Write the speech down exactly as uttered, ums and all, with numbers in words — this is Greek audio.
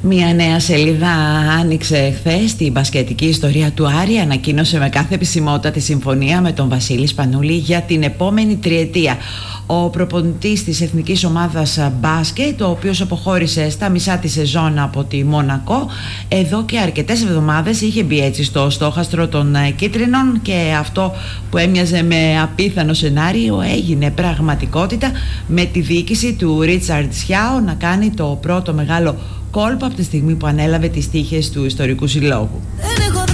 Μια νέα σελίδα άνοιξε χθες στην μπασκετική ιστορία του Άρη. Ανακοίνωσε με κάθε επισημότητα τη συμφωνία με τον Βασίλη Σπανούλη για την επόμενη τριετία. Ο προπονητής της εθνικής ομάδας μπάσκετ, ο οποίος αποχώρησε στα μισά τη σεζόν από τη Μονακό, εδώ και αρκετές εβδομάδες είχε μπει έτσι στο στόχαστρο των κίτρινων, και αυτό που έμοιαζε με απίθανο σενάριο έγινε πραγματικότητα, με τη διοίκηση του Ρίτσαρντ Σιάο να κάνει το πρώτο μεγάλο κόλπο από τη στιγμή που ανέλαβε τις τύχες του ιστορικού συλλόγου.